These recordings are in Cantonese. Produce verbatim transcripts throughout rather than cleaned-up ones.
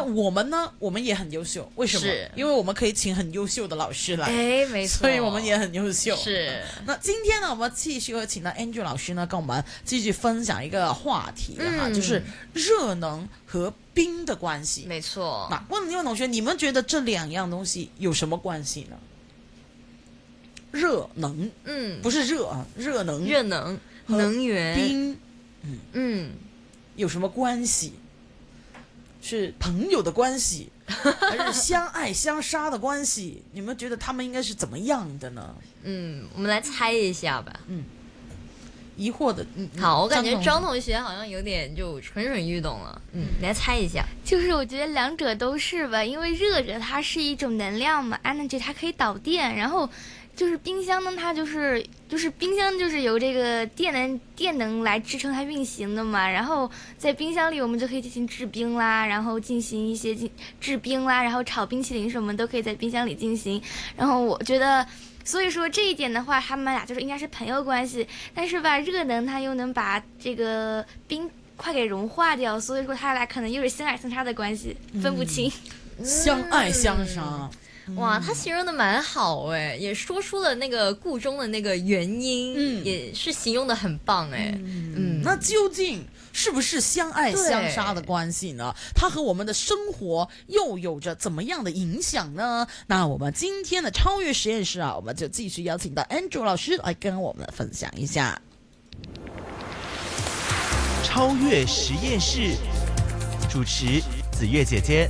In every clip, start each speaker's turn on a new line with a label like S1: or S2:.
S1: 我们呢，我们也很优秀，为什么？因为我们可以请很优秀的老师来，
S2: 哎，没错，
S1: 所以我们也很优秀。
S2: 是。
S1: 那今天呢，我们继续会请到 Andrew 老师呢，跟我们继续分享一个话题哈、嗯，就是热能和冰的关系。
S2: 没错。
S1: 那问问同学，你们觉得这两样东西有什么关系呢？热能，
S2: 嗯，
S1: 不是热啊，热能，
S2: 热能，能源，
S1: 冰，嗯嗯，有什么关系？是朋友的关系，还是相爱相杀的关系？你们觉得他们应该是怎么样的呢？
S2: 嗯，我们来猜一下吧。
S1: 嗯，疑惑的，嗯，
S2: 好，我感觉张同学好像有点就蠢蠢欲动了。嗯，你来猜一下。
S3: 就是我觉得两者都是吧，因为热着它是一种能量嘛 ，energy 它可以导电，然后。就是冰箱呢，它就是就是冰箱就是由这个电能电能来支撑它运行的嘛。然后在冰箱里，我们就可以进行制冰啦，然后进行一些制冰啦，然后炒冰淇淋什么都可以在冰箱里进行。然后我觉得，所以说这一点的话，他们俩就是应该是朋友关系。但是吧，热能它又能把这个冰快给融化掉，所以说他俩可能又是相爱相杀的关系，分不清。
S1: 嗯、相爱相杀。
S2: 哇，他形容的蛮好哎，也说出了那个故中的那个原因，嗯，也是形容的很棒哎，
S1: 嗯，嗯那究竟是不是相爱相杀的关系呢？它和我们的生活又有着怎么样的影响呢？那我们今天的超越实验室啊，我们就继续邀请到 Andrew 老师来跟我们分享一下
S4: 超越实验室，主持子月姐姐。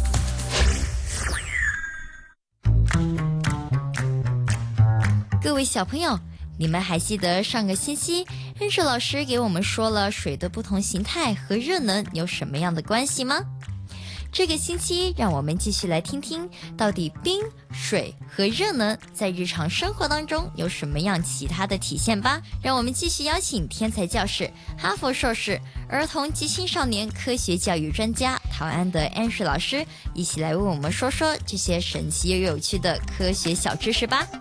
S2: 各位小朋友，你们还记得上个星期恩智老师给我们说了水的不同形态和热能有什么样的关系吗？这个星期让我们继续来听听到底冰、水和热能在日常生活当中有什么样其他的体现吧。让我们继续邀请天才教室、哈佛硕士、儿童及青少年科学教育专家陶安德安士老师一起来为我们说说这些神奇又有趣的科学小知识吧。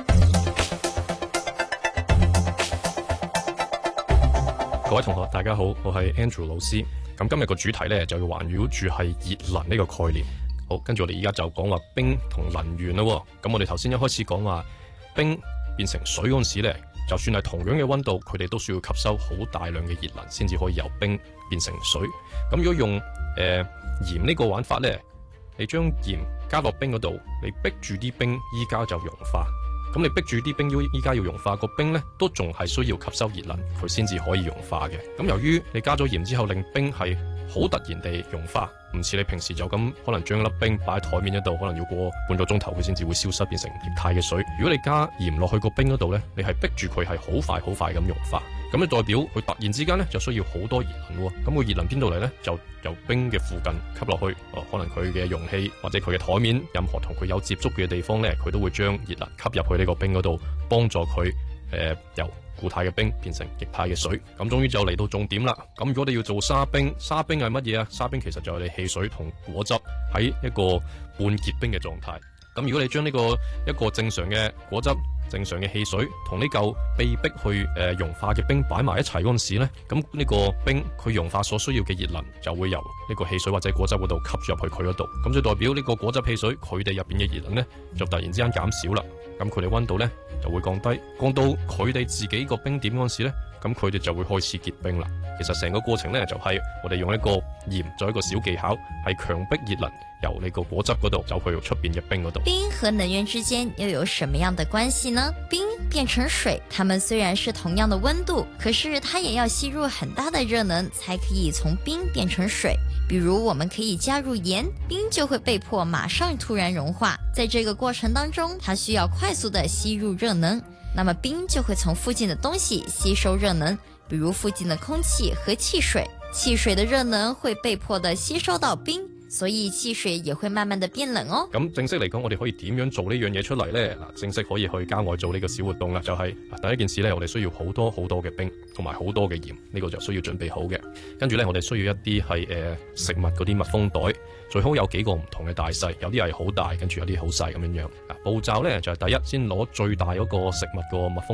S5: 各位同學大家好，我係 Andrew 老師。咁今日個主題呢，就要環繞住係熱能呢個概念。好，跟住我哋而家就講話冰同能源啦。咁我哋頭先一開始講話冰變成水嗰陣時呢，就算係同樣嘅溫度，佢哋都需要吸收好大量嘅熱能先至可以由冰變成水。咁如果用誒、呃、鹽呢個玩法呢，你將鹽加落冰嗰度，你逼住啲冰依家就融化。咁你逼住啲冰要依家要融化，個冰呢都仲係需要吸收熱能，佢先至可以融化嘅。咁由於你加咗鹽之後，令冰係好突然地融化，唔似你平時就咁可能將粒冰擺喺台面嗰度，可能要過半個鐘頭佢先至會消失變成液態嘅水。如果你加鹽落去個冰嗰度呢，你係逼住佢係好快好快咁融化，咁就代表佢突然之間呢就需要好多熱能喎。咁個熱能邊度嚟呢？就由冰嘅附近吸落去，哦，可能佢嘅容器或者佢嘅台面，任何同佢有接觸嘅地方呢，佢都會將熱能吸入去呢個冰嗰度，幫助佢誒、呃、由固態嘅冰變成液態嘅水。咁終於就嚟到重點啦。咁如果你要做沙冰，沙冰係乜嘢啊？沙冰其實就係你汽水同果汁喺一個半結冰嘅狀態。咁如果你將呢個一個正常嘅果汁、正常嘅汽水同呢嚿被逼去誒、呃、融化嘅冰擺埋一齊嗰陣時咧，咁呢個冰佢融化所需要嘅熱能就會由呢個汽水或者果汁嗰度吸入去佢嗰度，咁就代表呢個果汁汽水佢哋入邊嘅熱能咧就突然之間減少啦，咁佢哋溫度咧就會降低，降到佢哋自己個冰點嗰陣時咧，咁佢哋就會開始結冰啦。其實成個過程咧就係、是、我哋用一個鹽做一個小技巧，係強迫熱能由你個果汁嗰度走去出邊嘅冰嗰度。
S2: 冰和能源之間又有什麼樣的關係呢？冰變成水，它們雖然是同樣的溫度，可是它也要吸入很大的熱能才可以從冰變成水。比如我們可以加入鹽，冰就會被迫馬上突然融化，在這個過程當中，它需要快速的吸入熱能，那麼冰就會從附近的東西吸收熱能，比如附近的空氣和汽水，汽水的熱能會被迫的吸收到冰，所以汽水也會慢慢的變冷哦。
S5: 咁正式嚟講，我哋可以點樣做呢樣嘢出嚟呢？嗱，正式可以去郊外做呢個小活動啦，就係、是、第一件事呢，我哋需要好多好多嘅冰同埋好多嘅鹽，呢、這個就需要準備好嘅。跟住呢，我哋需要一啲係誒食物嗰啲密封袋，最好有幾個唔同嘅大細，有啲係好大，跟住有啲好細咁樣樣。嗱，步驟呢，就係、是、第一，先攞最大嗰個食物個密封袋，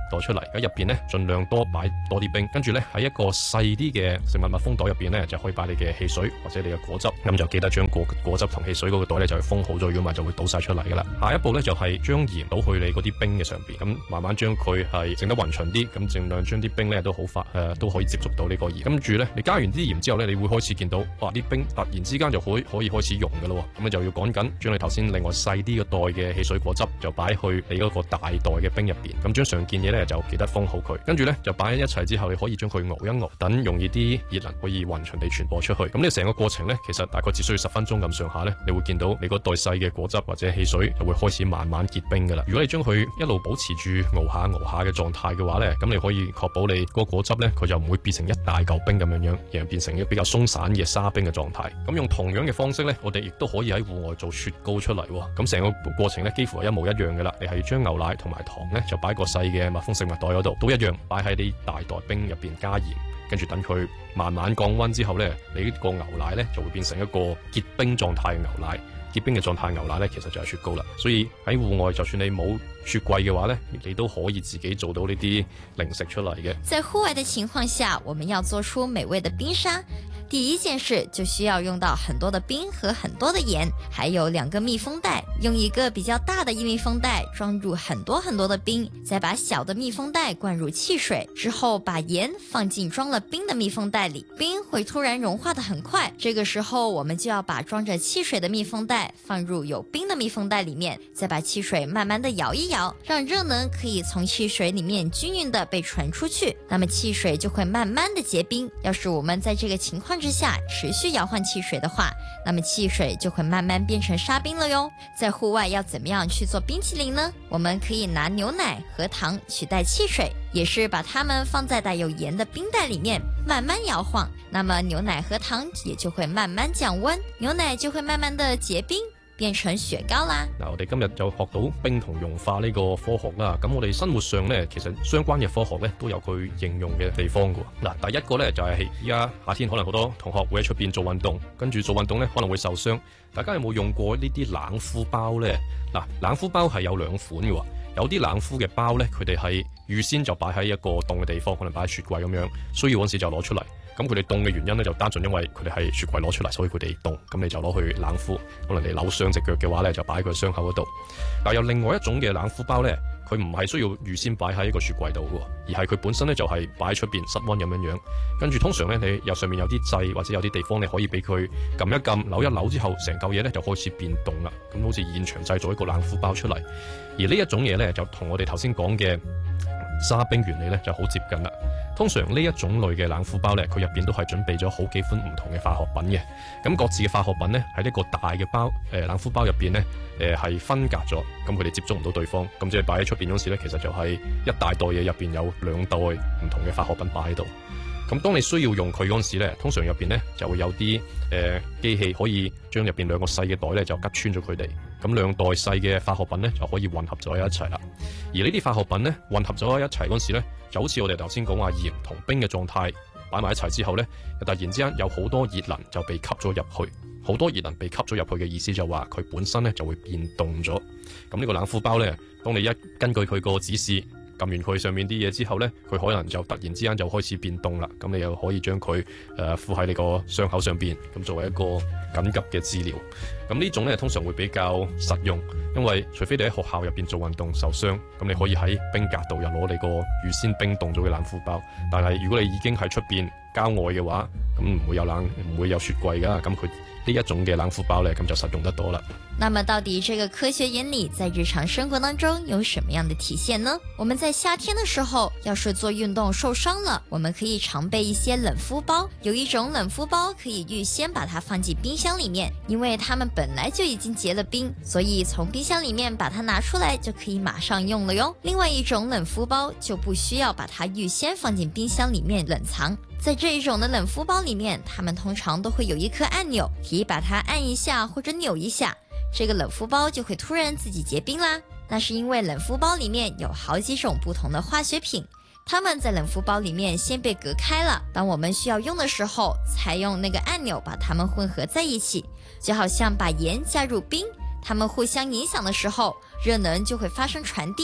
S5: 袋出嚟，咁入邊呢，盡量多擺多啲冰，跟住呢，喺一個細啲嘅食物密封袋入邊呢，就可以擺你嘅汽水或者你嘅果汁，咁就記得將果果汁同汽水嗰個袋呢，就封好咗，如果唔係就會倒晒出嚟噶啦。下一步呢，就係將鹽倒去你嗰啲冰嘅上邊，咁慢慢將佢係整得勻勻啲，咁盡量將啲冰呢都好快誒、呃、都可以接觸到呢個鹽。跟住呢，你加完啲鹽之後呢，你會開始見到哇啲冰突然之間就可可以開始溶噶啦，咁你就要趕緊將你頭先另外細啲嘅袋嘅汽水果汁就擺去你嗰個大袋嘅冰入邊，咁將上件嘢呢，就記得封好佢，跟住呢，就擺喺一齊之後，你可以將佢熬一熬，等容易啲熱能可以勻勻地傳播出去。咁呢成個過程呢，其實大概只需要十分鐘咁上下呢，你會見到你嗰袋細嘅果汁或者汽水就會開始慢慢結冰噶啦。如果你將佢一路保持住熬下熬下嘅狀態嘅話呢，咁你可以確保你嗰個果汁呢，佢就唔會變成一大嚿冰咁樣樣，而係變成一個比較鬆散嘅沙冰嘅狀態。咁用同樣嘅方式呢，我哋亦都可以喺戶外做雪糕出嚟。咁成個過程呢，幾乎係一模一樣噶啦。你係將牛奶同埋糖呢，就擺個細嘅密封食物袋嗰度，都一樣擺喺啲大袋冰入邊加鹽，跟住等佢慢慢降溫之後呢，你呢個牛奶呢，就會變成一個結冰狀態嘅牛奶。結冰嘅狀態牛奶呢，其實就係雪糕啦。所以喺戶外，就算你冇雪櫃嘅話呢，你都可以自己做到呢啲零食出嚟嘅。
S2: 在戶外的情況下，我們要做出美味的冰沙，第一件事就需要用到很多的冰和很多的鹽，還有兩個密封袋，用一個比較大的密封袋裝入很多很多的冰，再把小的密封袋灌入汽水，之後把鹽放進裝了冰的密封袋裏，冰會突然融化得很快，這個時候我們就要把裝着汽水的密封袋放入有冰的密封袋裏面，再把汽水慢慢的搖一搖，讓熱能可以從汽水裏面均勻的被傳出去，那麼汽水就會慢慢的結冰。要是我們在這個情況之下持續搖晃汽水的話，那麼汽水就會慢慢變成沙冰了喲。在戶外要怎麼樣去做冰淇淋呢？我們可以拿牛奶和糖取代汽水，也是把它們放在帶有鹽的冰袋裡面慢慢搖晃，那麼牛奶和糖也就會慢慢降溫，牛奶就會慢慢的結冰，變成雪糕啦。
S5: 嗱，我哋今日就學到冰同融化呢個科學啦。咁我哋生活上呢，其實相關嘅科學呢都有佢應用嘅地方㗎。嗱，第一個呢，就係依家夏天可能好多同學會喺出邊做運動，跟住做運動呢可能會受傷。大家有冇用過呢啲冷敷包呢？嗱，冷敷包係有兩款嘅喎，有啲冷敷嘅包呢，佢哋係預先就擺喺一個凍嘅地方，可能擺喺雪櫃咁樣，需要嗰時就攞出嚟。咁佢哋凍嘅原因咧，就單純因為佢哋係雪櫃攞出嚟，所以佢哋凍。咁你就攞去冷敷。可能你扭傷隻腳嘅話咧，就擺喺佢傷口嗰度。但有另外一種嘅冷敷包咧，佢唔係需要預先擺喺一個雪櫃度嘅，而係佢本身咧就係擺喺出邊室溫咁樣樣。跟住通常咧，你有上面有啲掣或者有啲地方你可以俾佢撳一撳、扭一扭之後，成嚿嘢咧就開始變凍啦。咁好似現場製造一個冷敷包出嚟。而呢一種嘢咧，就同我哋頭先講嘅沙冰原理咧就好接近啦。通常呢一種類嘅冷敷包咧，佢入邊都係準備咗好幾款唔同嘅化學品嘅。咁各自嘅化學品咧喺呢個大嘅包誒、呃、冷敷包入邊咧誒係分隔咗，咁佢哋接觸唔到對方。咁即係擺喺出邊嗰時咧，其實就係一大袋嘢入邊有兩袋唔同嘅化學品擺喺度。咁當你需要用佢嗰陣時咧，通常入邊咧就會有啲誒機器可以將入邊兩個細嘅袋咧就吉穿咗佢哋，咁兩袋細嘅化學品咧就可以混合咗喺一齊啦。而呢啲化學品咧混合咗喺一齊嗰陣時咧，就好似我哋頭先講話鹽同冰嘅狀態擺埋一齊之後咧，突然之間有好多熱能就被吸咗入去，好多熱能被吸咗入去嘅意思就話佢本身咧就會變凍咗。咁呢個冷敷包咧，當你一根據佢個指示撳完佢上面啲嘢之後呢，佢可能就突然之間就開始變凍啦。咁你又可以將佢誒敷喺你個傷口上邊，咁作為一個緊急嘅治療。咁呢種呢，通常會比較實用，因為除非你喺學校入邊做運動受傷，咁你可以喺冰格度又攞你個預先冰凍咗嘅冷敷包。但係如果你已經喺出邊郊外嘅話，咁唔會有冷，唔會有雪櫃噶。咁佢呢一種嘅冷敷包呢，咁就實用得多啦。
S2: 那麼到底這個科學原理在日常生活當中有什麼樣的體現呢？我們在夏天的時候，要是做運動受傷了，我們可以常備一些冷敷包。有一種冷敷包可以預先把它放進冰箱裡面，因為它們本來就已經結了冰，所以從冰箱裡面把它拿出來就可以馬上用了喲。另外一種冷敷包就不需要把它預先放進冰箱裡面冷藏。在這一種的冷敷包裡面，它們通常都會有一顆按鈕，可以把它按一下或者扭一下，這個冷敷包就會突然自己結冰啦。那是因為冷敷包裡面有好幾種不同的化學品，它們在冷敷包裡面先被隔開了，當我們需要用的時候，才用那個按鈕把它們混合在一起，就好像把鹽加入冰，它們互相影響的時候，熱能就會發生傳遞，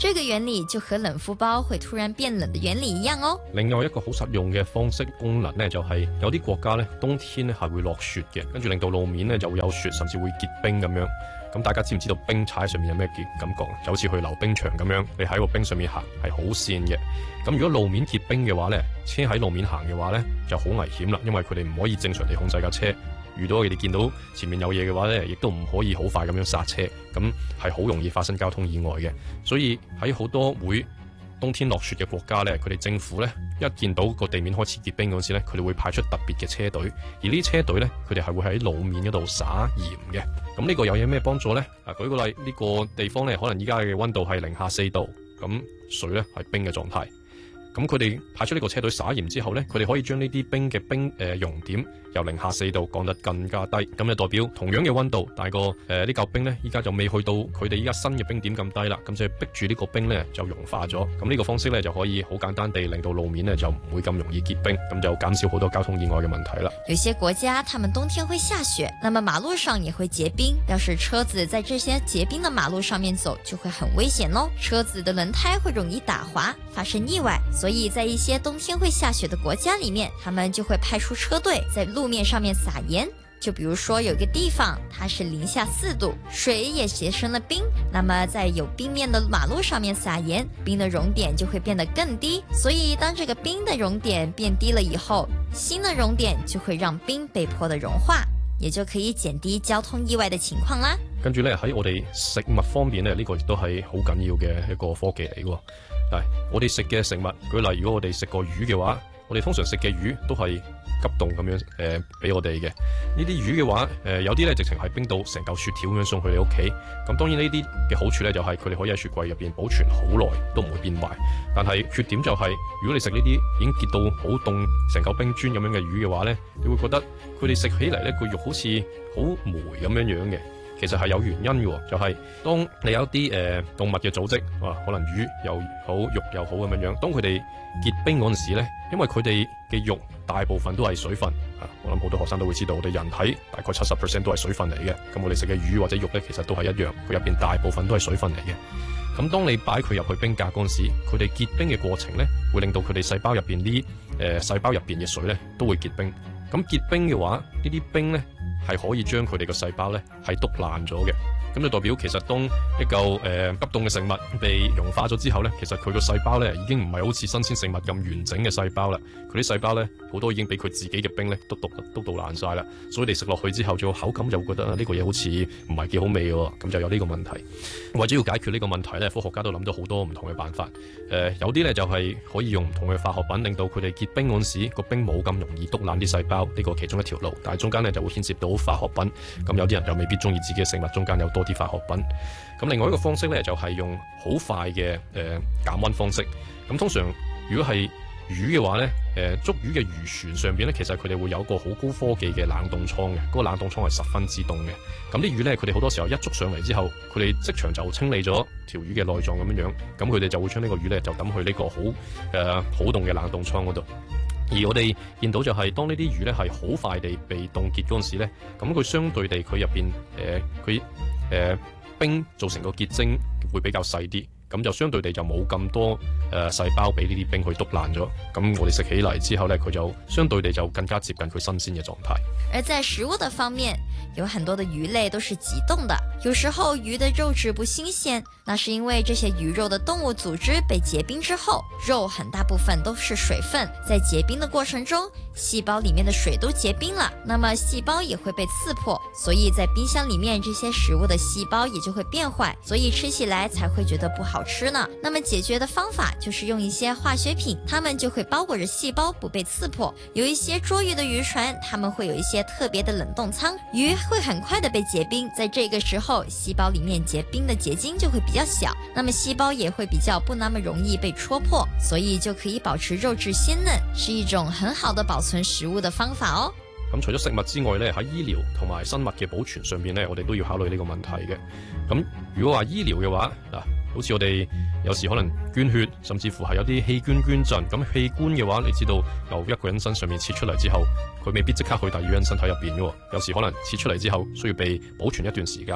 S2: 這個原理就和冷敷包會突然變冷的原理一樣哦。
S5: 另外一個好實用嘅方式功能呢，就係有啲國家呢，冬天呢係會落雪嘅，跟住令到路面呢就有雪，甚至會結冰咁樣。咁大家知唔知道冰踩喺上面有咩感覺？就好似去溜冰場咁樣，你喺個冰上面行係好跣嘅。咁如果路面結冰嘅話呢，車喺路面行嘅話呢就好危險啦，因為佢哋唔可以正常地控制架車。遇到佢哋見到前面有嘢嘅話呢，亦都唔可以好快咁樣剎車，咁係好容易發生交通意外嘅。所以喺好多會冬天落雪嘅國家呢，佢哋政府呢一見到個地面開始結冰嗰時呢，佢哋會派出特別嘅車隊，而呢啲車隊呢，佢哋係會喺路面嗰度灑鹽嘅。咁呢個有嘢咩幫助呢？啊，舉個例，呢個地方呢，可能依家嘅溫度係零下四度，咁水呢係冰嘅狀態。咁佢哋派出呢個車隊灑鹽之後呢，佢哋可以將呢啲冰嘅冰誒、呃、熔點由零下四度降得更加低，咁就代表同樣嘅溫度，但係個誒呢嚿冰呢，依家就未去到佢哋依家新嘅冰點咁低啦，咁就逼住呢個冰呢就融化咗。咁呢個方式呢，就可以好簡單地令到路面呢就唔會咁容易結冰，咁就減少好多交通意外嘅問題啦。
S2: 有些國家他們冬天會下雪，那麼馬路上也會結冰，要是車子在這些結冰的馬路上面走，就會很危險哦，車子的輪胎會容易打滑，發生意外。所以在一些冬天會下雪的國家裏面，他們就會派出車隊在路面上面撒鹽。就比如說有個地方它是零下四度，水也結成了冰，那麼在有冰面的馬路上面撒鹽，冰的熔點就會變得更低。所以當這個冰的熔點變低了以後，新的熔點就會讓冰被迫的融化，也就可以減低交通意外的情況啦。
S5: 跟住咧喺我哋食物方面咧，呢個亦都係好緊要嘅一個科技嚟嘅。但係我哋食嘅食物，舉例如果我哋食過魚嘅話，我哋通常食嘅魚都係急凍咁樣誒俾我哋嘅。呢啲魚嘅話，誒、呃、有啲咧直情係冰到成嚿雪條咁樣送去你屋企。咁當然呢啲嘅好處咧，就係佢哋可以喺雪櫃入邊保存好耐，都唔會變壞。但係缺點就係、是，如果你食呢啲已經結到好凍成嚿冰磚咁樣嘅魚嘅話咧，你會覺得佢哋食起嚟咧個肉好似好霉咁樣樣嘅。其實係有原因嘅，就係、是、當你有一啲誒、呃、動物嘅組織，啊可能魚又好肉又好咁樣樣，當佢哋結冰嗰陣時咧，因為佢哋嘅肉大部分都係水分，啊我諗好多學生都會知道，我哋人體大概七十 percent 都係水分嚟嘅，咁我哋食嘅魚或者肉咧，其實都係一樣，佢入邊大部分都係水分嚟嘅。咁當你擺佢入去冰格嗰陣時，佢哋結冰嘅過程咧，會令到佢哋細胞入邊啲誒細胞入邊嘅水咧都會結冰。咁結冰嘅話，呢啲冰咧係可以將佢哋嘅細胞咧係篤爛咗嘅。咁就代表其實當一嚿誒、呃、急凍嘅食物被融化咗之後咧，其實佢個細胞咧已經唔係好似新鮮食物咁完整嘅細胞啦。佢啲細胞咧好多已經俾佢自己嘅冰咧篤篤篤到爛晒啦。所以你食落去之後，就口感就會覺得呢、這個嘢好似唔係幾好味喎。咁就有呢個問題。為咗要解決呢個問題咧，科學家都諗咗好多唔同嘅辦法。誒、呃、有啲咧就係、是、可以用唔同嘅化學品，令到佢哋結冰嗰陣時個冰冇咁容易篤爛啲細胞。呢、這個其中一條路，但係中間咧就會牽涉到化學品。咁有啲人就未必中意自己嘅食物中間有多啲化學品。咁另外一個方式咧就係、是、用好快嘅誒、呃、減溫方式。咁通常如果係魚嘅話咧，誒、呃、捉魚嘅漁船上邊咧，其實佢哋會有一個好高科技嘅冷凍倉嘅，嗰、那個冷凍倉係十分之凍嘅。咁啲魚咧，佢哋好多時候一捉上嚟之後，佢哋即場就清理咗條魚嘅內臟咁樣樣，咁佢哋就會將呢個魚咧就抌去呢個好誒好凍嘅冷凍倉嗰度。而我哋見到就係、是、當呢啲魚咧係好快地被凍結嗰陣時咧，咁佢相對地佢入邊誒佢誒冰造成個結晶會比較細啲，咁就相對地就冇咁多誒、呃、細胞俾呢啲冰去篤爛咗。咁我哋食起嚟之後咧，佢就相對地就更加接近佢新鮮嘅狀態。
S2: 而在食物的方面，有很多的魚類都是急凍的，有時候魚的肉質不新鮮，那是因為這些魚肉的動物組織被結冰之後，肉很大部分都是水分，在結冰的過程中，細胞裡面的水都結冰了，那麼細胞也會被刺破，所以在冰箱裡面這些食物的細胞也就會變壞，所以吃起來才會覺得不好吃呢。那麼解決的方法就是用一些化學品，它們就會包裹着細胞不被刺破。有一些捉魚的漁船，它們會有一些特別的冷凍倉，魚會很快的被結冰，在這個時候細胞裡面結冰的結晶就會比較小，那麼細胞也會比較不那麼容易被戳破，所以就可以保持肉質鮮嫩，是一種很好的保存食物的方法哦。
S5: 咁除咗食物之外咧，喺醫療同埋生物嘅保存上邊咧，我哋都要考慮呢個問題嘅。咁如果話醫療嘅話，嗱，好似我哋有時可能捐血，甚至乎係有啲器官捐贈。咁器官嘅話，你知道由一個人身上面切出嚟之後，佢未必即刻去第二個人身體入邊嘅。有時可能切出嚟之後，需要被保存一段時間。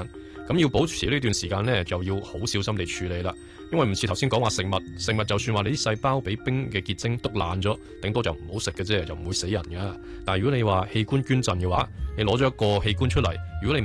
S5: 咁要保持呢段時間呢，就要好小心地處理啦。因為唔似頭先講話食物，食物就算話你啲細胞俾冰嘅結晶篤爛咗，頂多就唔好食嘅啫，就唔會死人噶。但係如果你話器官捐贈嘅話，你攞咗一個器官出嚟，如果你